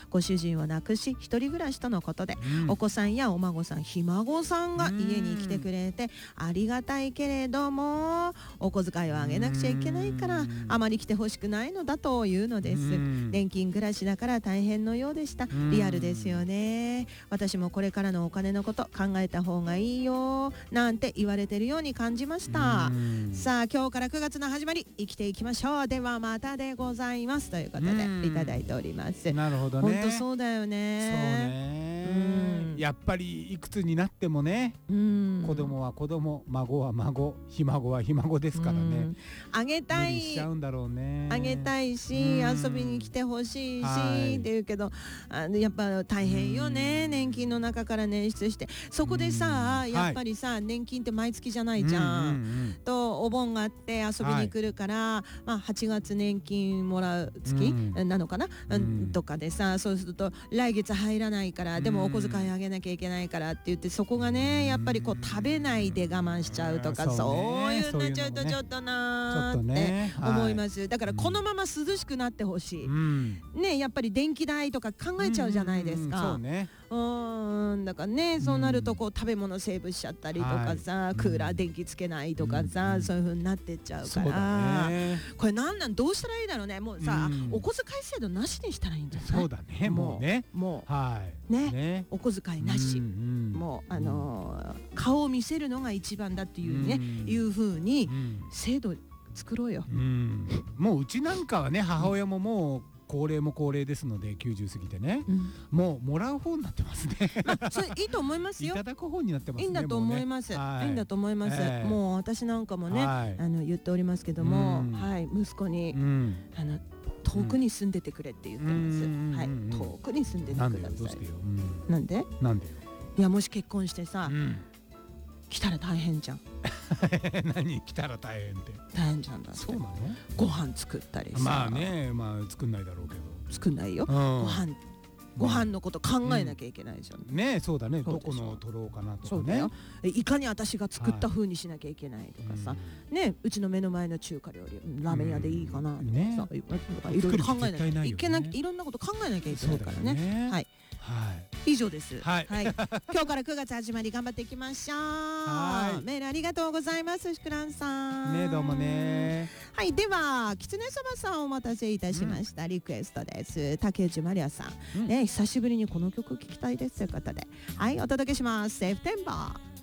ご主人を亡くし一人暮らしとのことで、お子さんやお孫さんひ孫さんが家に来てくれてありがたいけれどもお小遣いをあげなくちゃいけないからあまり来てほしくないのだというのです。年金暮らしだから大変のようでした。リアルですよね。私もこれからのお金のこと考えた方がいいよなんて言われてるように感じました。さあ今日から9月の始まり生きていきましょう。ではまたでございますということでいただいております。 なるほどね。 本当そうだよね。 やっぱりいくつになってもね、子供は子供、孫は孫、ひ孫はひ孫ですからね。 あげたい、 無理しちゃうんだろうね。 あげたいし、遊びに来てほしいし、って言うけどやっぱ大変よね。年金の中から捻出してそこでさ、やっぱりさ、年金って毎月じゃないじゃん。とお盆があって遊びに来るから、8月年金もらう月なのかな、とかでさ、そうすると来月入らないからでもお小遣いあげなきゃいけないからって言って、そこがねやっぱりこう食べないで我慢しちゃうとか、そういうのちょっとなーって思います。だからこのまま涼しくなってほしいね。やっぱり電気代とか考えちゃうじゃないですか。 そうね。 だからね、そうなるとこう食べ物セーブしちゃったりとかさ、クーラー電気つけないとかさ、そういう風になってっちゃうから、これどうしたらいいだろうね。もうさ、お小遣い制度なしにしたらいいんじゃない？ そうだね。もうね、 ね、お小遣いなし、もう顔を見せるのが一番だっていうね、いう風に制度作ろうよ。 もううちなんかはね、母親ももう高齢ですので90過ぎてね、もうもらう方になってますね。 それいいと思いますよ。 いただく方になってますね。 いいんだと思います。いいんだと思います。もう私なんかもね、言っておりますけども、息子に遠くに住んでてくれって言ってます。遠くに住んでてください。なんで？いや、もし結婚してさ、来たら大変じゃん。 何来たら大変って？大変じゃんだって。 そうなの？ ご飯作ったりさ。 まあね、作んないだろうけど。 作んないよ。ご飯のこと考えなきゃいけないじゃん。 ね、そうだね。どこの取ろうかなとかね。 そうだよ。いかに私が作った風にしなきゃいけないとかさ、ね、うちの目の前の中華料理ラーメン屋でいいかなとかさ、いろいろ考えなきゃいけない。いろんなこと考えなきゃいけないからね。はい。以上です。今日から9月始まり頑張っていきましょう。メールありがとうございます。シクランさん。 ね、どうもね。 はい、ではきつねそばさんお待たせいたしました。リクエストです。竹内まりやさん。ね、久しぶりにこの曲聴きたいですということで、はい、お届けします。セプテンバー。